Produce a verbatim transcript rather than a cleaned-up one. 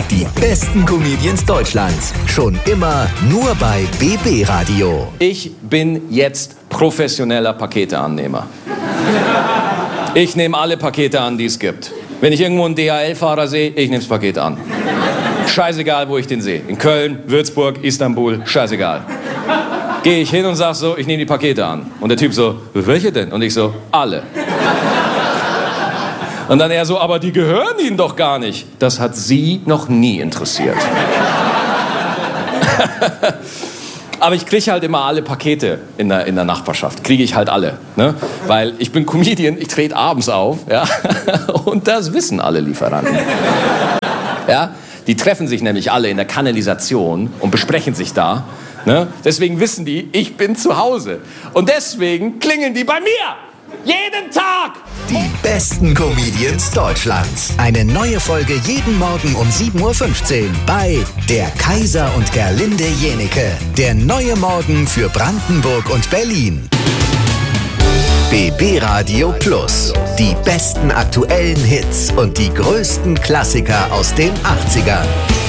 Die besten Comedians Deutschlands. Schon immer nur bei B B Radio. Ich bin jetzt professioneller Paketeannehmer. Ich nehme alle Pakete an, die es gibt. Wenn ich irgendwo einen D H L-Fahrer sehe, ich nehme das Paket an. Scheißegal, wo ich den sehe. In Köln, Würzburg, Istanbul, scheißegal. Gehe ich hin und sag so, ich nehme die Pakete an. Und der Typ so, welche denn? Und ich so, alle. Und dann er so, aber die gehören Ihnen doch gar nicht. Das hat Sie noch nie interessiert. Aber ich kriege halt immer alle Pakete in der, in der Nachbarschaft. Kriege ich halt alle. Ne? Weil ich bin Comedian, ich trete abends auf. Ja? Und das wissen alle Lieferanten. Ja? Die treffen sich nämlich alle in der Kanalisation und besprechen sich da. Ne? Deswegen wissen die, ich bin zu Hause. Und deswegen klingeln die bei mir. Jeden Tag! Die besten Comedians Deutschlands. Eine neue Folge jeden Morgen um sieben Uhr fünfzehn bei Der Kaiser und Gerlinde Jenecke. Der neue Morgen für Brandenburg und Berlin. B B Radio Plus. Die besten aktuellen Hits und die größten Klassiker aus den achtzigern.